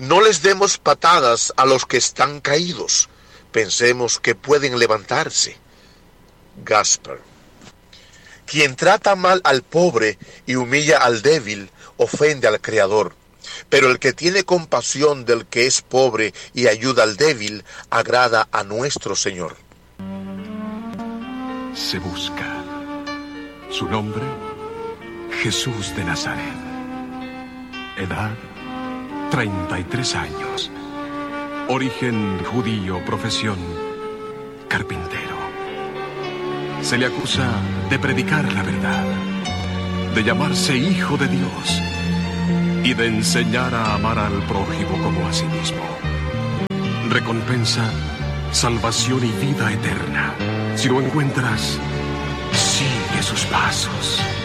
No les demos patadas a los que están caídos. Pensemos que pueden levantarse. Gaspar. Quien trata mal al pobre y humilla al débil, ofende al Creador. Pero el que tiene compasión del que es pobre y ayuda al débil, agrada a nuestro Señor. Se busca. Su nombre, Jesús de Nazaret. Edad, 33 años. Origen judío, profesión, carpintero. Se le acusa de predicar la verdad, de llamarse hijo de Dios y de enseñar a amar al prójimo como a sí mismo. Recompensa, salvación y vida eterna. Si lo encuentras, sigue sus pasos.